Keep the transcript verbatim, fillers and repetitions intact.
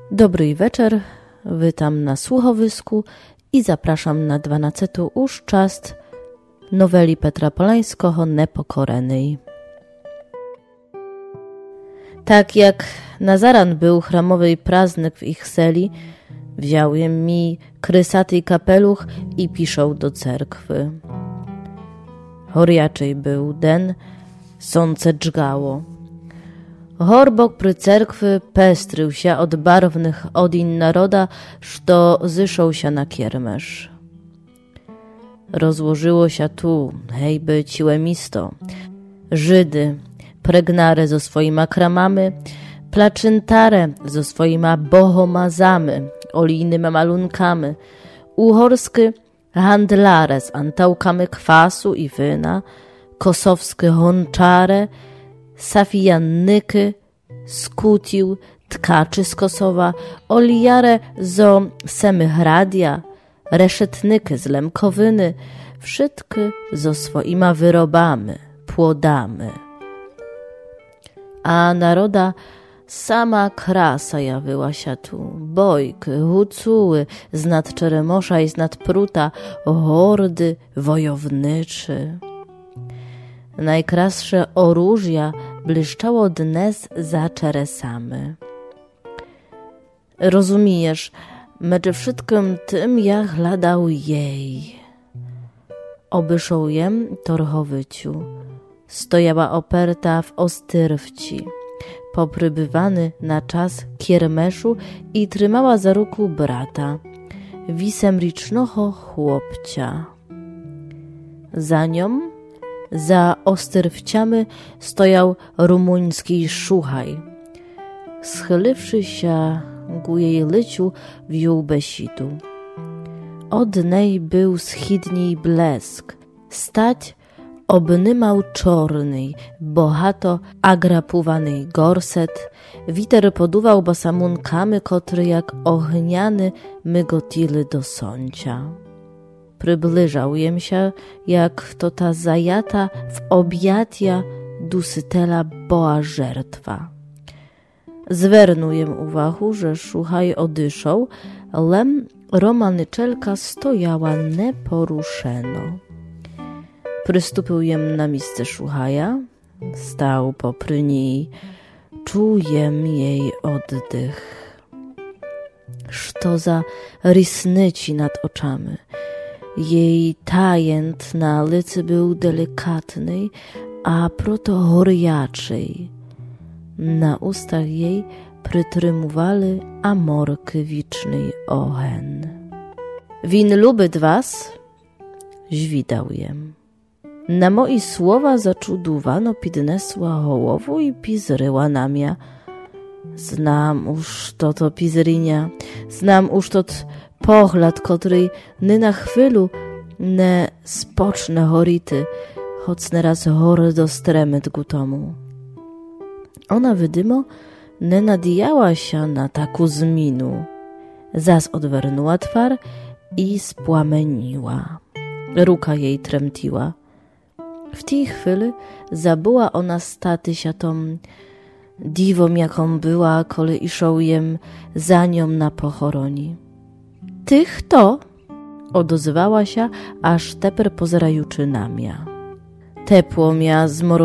Dobry wieczór, witam na słuchowisku i zapraszam na dwanacetu uszczast noweli Petra Polańskiego Nepokorenej. Tak jak na zaran był chramowy praznik w ich seli, wziął mi krysaty kapeluch i piszą do cerkwy. Horiaczej był den, słońce dżgało. Horbok przy cerkwy pestrył się od barwnych odin naroda, što zyszą się na kiermesz. Rozłożyło się tu, hejby ciłemisto, Żydy, pregnare zo swoima kramamy, placzyntare zo swoima bohomazamy, olijnymi malunkami, uhorskie handlare z antałkami kwasu i wyna, kosowskie honczare, safijannyky, skutił, tkaczy z Kosowa, olijare zo semych radia, reszetnyky z Lemkowyny, wszystkie zo swoima wyrobami, płodami. A naroda sama krasa jawyła się tu, bojky, hucuły, z nad Czeremosza i z nad Pruta, hordy wojowniczy. Najkrassze oróżia błyszczało dnes za czeresamy. Rozumiesz, mecz wszystkim tym ja hladał jej. Obyszą jem torchowyciu, stojała operta w Ostyrwci, poprybywany na czas kiermeszu i trzymała za ruku brata, wisemricznoho chłopcia. Za nią, za Ostyrwciami, stojał rumuński szuchaj. Schylywszy się ku jej lyciu, wziął besidu. Od niej był schidniej blesk, stać obnymał czornej, bohato agrapuwanej gorset, witer poduwał bosamunkami, kotry jak ogniany mygotili do sącia. Przybliżał jem się, jak to ta zajata w objatia dusytela boa żertwa. Zwernujem uwagę, że szuchaj odyszał, lem romanyczelka stojała neporuszeno. Przystąpił jem na miejsce szuchaja, stał popry niej, czujem jej oddych. Szto za rysnyci nad oczami. Jej tajent na licy był delikatny, a proto horiaczej. Na ustach jej przytrymowali amorky wicznej ohen. Win lubyt was? Żwidał jem. Na moi słowa zaczudowano pidnesła hołowu i pizryła na mnie. Znam uż to to pizrynia, znam uż to pogląd, który nie na chwilu nie spoczne hority, choć nieraz hordo stremyt gutomu. Ona wydymo nie nadijała się na taką zminu. Zas odwernuła twar i spłameniła. Ruka jej tremtiła. W tej chwili zabyła ona stati się tą diwą, jaką była, kole iszą jem za nią na pochoroni. Tych to? Odozywała się, aż teper pozerajuczy na mia. Tepło mia zmoro